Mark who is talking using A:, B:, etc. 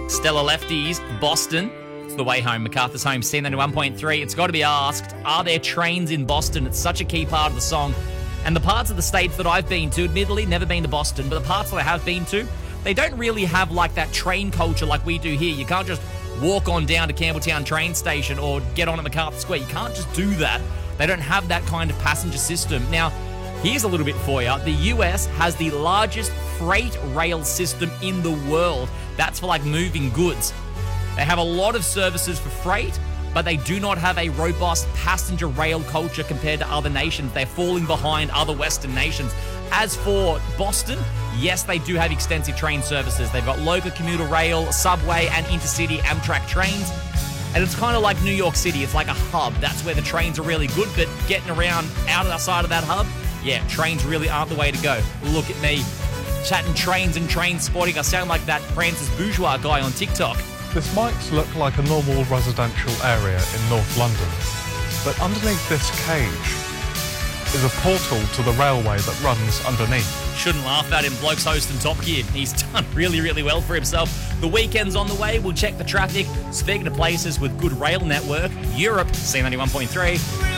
A: Stellar Lefties, Boston. It's the way home. MacArthur's home, C91.3. It's got to be asked, are there trains in Boston? It's such a key part of the song. And the parts of the states that I've been to, admittedly, never been to Boston, but the parts that I have been to, they don't really have like that train culture like we do here. You can't just walk on down to Campbelltown train station or get on at MacArthur Square. You can't just do that. They don't have that kind of passenger system. Now, here's a little bit for you. The US has the largest freight rail system in the world. That's for like moving goods. They have a lot of services for freight, but they do not have a robust passenger rail culture compared to other nations. They're falling behind other Western nations. As for Boston, yes, they do have extensive train services. They've got local commuter rail, subway, and intercity Amtrak trains. And it's kind of like New York City. It's like a hub. That's where the trains are really good, but getting around out of the side of that hub, yeah, trains really aren't the way to go. Look at me, chatting trains and train spotting. I sound like that Francis Bourgeois guy on TikTok.
B: This might look like a normal residential area in North London, but underneath this cage is a portal to the railway that runs underneath.
A: Shouldn't laugh at him, bloke's hosting Top Gear. He's done really, really well for himself. The weekend's on the way, we'll check the traffic. Speaking of places with good rail network, Europe, C91.3.